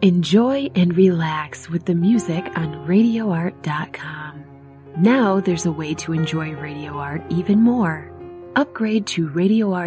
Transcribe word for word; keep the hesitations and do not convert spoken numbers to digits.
Enjoy and relax with the music on radio art dot com. Now there's a way to enjoy Radio Art even more. Upgrade to Radio Art